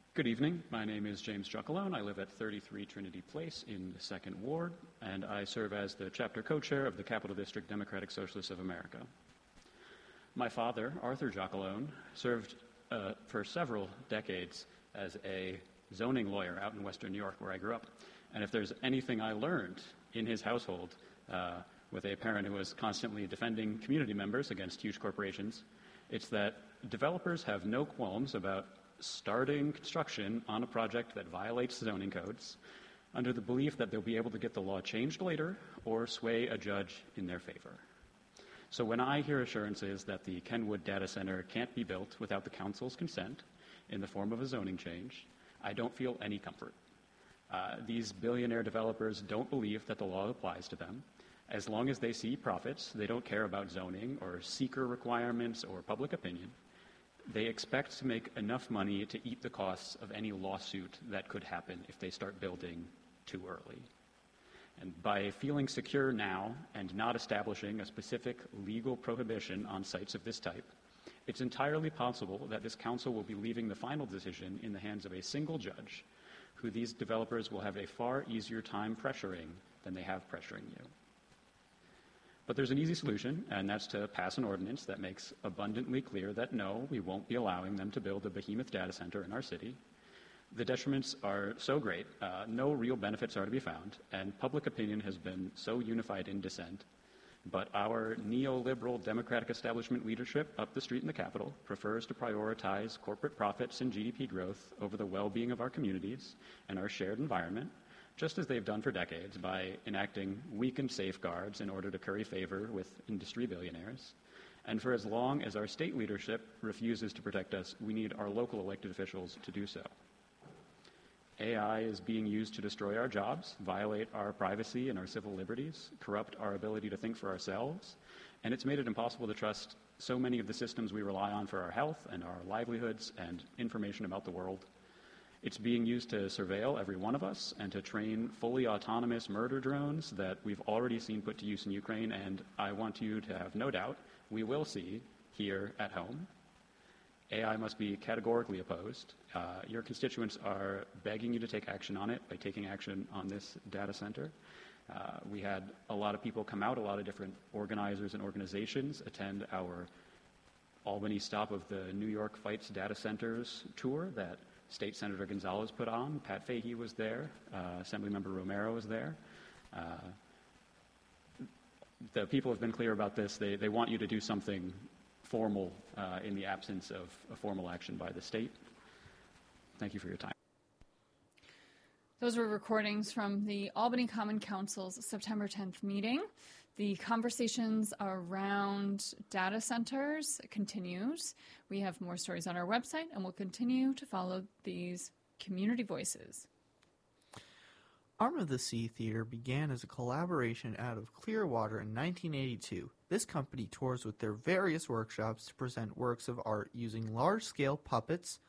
Good evening. My name is James Giacalone. I live at 33 Trinity Place in the 2nd Ward, and I serve as the chapter co-chair of the Capital District Democratic Socialists of America. My father, Arthur Giacalone, served for several decades as a zoning lawyer out in Western New York, where I grew up. And if there's anything I learned in his household, with a parent who was constantly defending community members against huge corporations, it's that developers have no qualms about starting construction on a project that violates zoning codes under the belief that they'll be able to get the law changed later or sway a judge in their favor. So when I hear assurances that the Kenwood data center can't be built without the council's consent in the form of a zoning change, I don't feel any comfort. These billionaire developers don't believe that the law applies to them. As long as they see profits, they don't care about zoning or seeker requirements or public opinion. They expect to make enough money to eat the costs of any lawsuit that could happen if they start building too early. And by feeling secure now and not establishing a specific legal prohibition on sites of this type, it's entirely possible that this council will be leaving the final decision in the hands of a single judge, who these developers will have a far easier time pressuring than they have pressuring you. But there's an easy solution, and that's to pass an ordinance that makes abundantly clear that no, we won't be allowing them to build a behemoth data center in our city. The detriments are so great, no real benefits are to be found, and public opinion has been so unified in dissent. But our neoliberal democratic establishment leadership up the street in the Capitol prefers to prioritize corporate profits and GDP growth over the well-being of our communities and our shared environment, just as they've done for decades by enacting weakened safeguards in order to curry favor with industry billionaires. And for as long as our state leadership refuses to protect us, we need our local elected officials to do so. AI is being used to destroy our jobs, violate our privacy and our civil liberties, corrupt our ability to think for ourselves, and it's made it impossible to trust so many of the systems we rely on for our health and our livelihoods and information about the world. It's being used to surveil every one of us and to train fully autonomous murder drones that we've already seen put to use in Ukraine, and I want you to have no doubt we will see here at home. AI must be categorically opposed. Your constituents are begging you to take action on it by taking action on this data center. We had a lot of people come out, a lot of different organizers and organizations attend our Albany stop of the New York Fights Data Centers tour that State Senator Gonzalez put on. Pat Fahey was there. Assemblymember Romero was there. The people have been clear about this. They want you to do something formal in the absence of a formal action by the state. Thank you for your time. Those were recordings from the Albany Common Council's September 10th meeting. The conversations around data centers continues. We have more stories on our website, and we'll continue to follow these community voices. Arm of the Sea Theater began as a collaboration out of Clearwater in 1982. This company tours with their various workshops to present works of art using large-scale puppets,